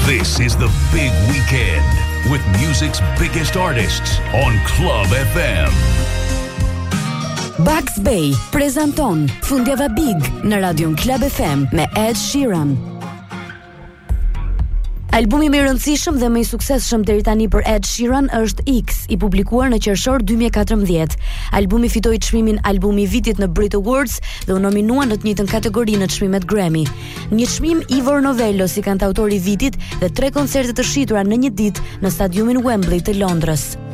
This is the big weekend with music's biggest artists on Club FM. Bugs Bay prezanton Fundjava Big në Radion Club FM me Ed Sheeran. Albumi më i rëndësishëm dhe më i suksesshëm deri tani për Ed Sheeran është X, i publikuar në qershor 2014. Albumi fitoi çmimin Albumi i Vitit në Brit Awards dhe u nominua në të njëjtën kategori në çmimet Grammy. Një çmim Ivor Novello si kantautori i vitit dhe 3 koncerte të shitura në një ditë në stadiumin Wembley të Londrës.